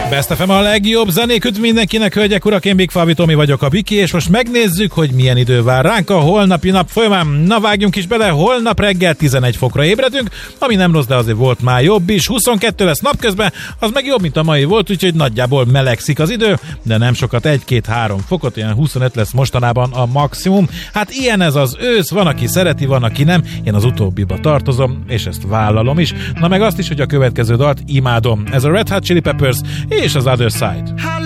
Best FM a legjobb zenék, üdv mindenkinek, hölgyek, urak, én Big Favi Tomi vagyok, a Biki, és most megnézzük, hogy milyen idő vár ránk a holnapi nap folyamán. Na vágjunk is bele, holnap reggel 11 fokra ébredünk, ami nem rossz, de azért volt már jobb is, 22 lesz napközben, az meg jobb, mint a mai volt, úgyhogy nagyjából melegszik az idő, de nem sokat, 1-2-3 fokot, ilyen 25 lesz mostanában a maximum. Hát ilyen ez az ősz, van, aki szereti, van, aki nem, én az utóbbiba tartozom, és ezt vállalom is. Na meg azt is, hogy a következő dalt imádom. Ez a Red Hot Chili Peppers és az Other Side.